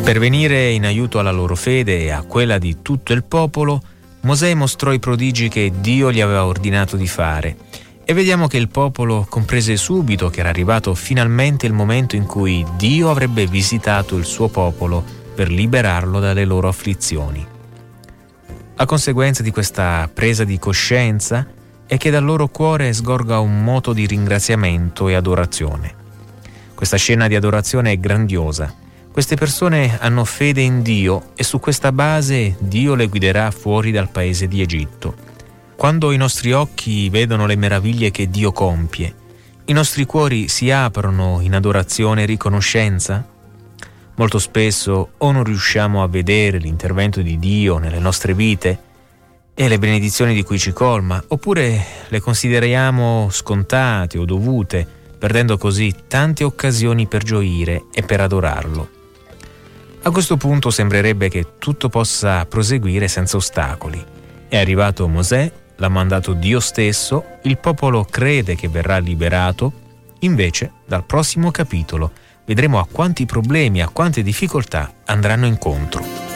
Per venire in aiuto alla loro fede e a quella di tutto il popolo, Mosè mostrò i prodigi che Dio gli aveva ordinato di fare, e vediamo che il popolo comprese subito che era arrivato finalmente il momento in cui Dio avrebbe visitato il suo popolo per liberarlo dalle loro afflizioni. La conseguenza di questa presa di coscienza è che dal loro cuore sgorga un moto di ringraziamento e adorazione. Questa scena di adorazione è grandiosa. Queste persone hanno fede in Dio e su questa base Dio le guiderà fuori dal paese di Egitto. Quando i nostri occhi vedono le meraviglie che Dio compie, i nostri cuori si aprono in adorazione e riconoscenza? Molto spesso o non riusciamo a vedere l'intervento di Dio nelle nostre vite e le benedizioni di cui ci colma, oppure le consideriamo scontate o dovute, perdendo così tante occasioni per gioire e per adorarlo. A questo punto sembrerebbe che tutto possa proseguire senza ostacoli. È arrivato Mosè, l'ha mandato Dio stesso, il popolo crede che verrà liberato. Invece, dal prossimo capitolo, vedremo a quanti problemi, a quante difficoltà andranno incontro.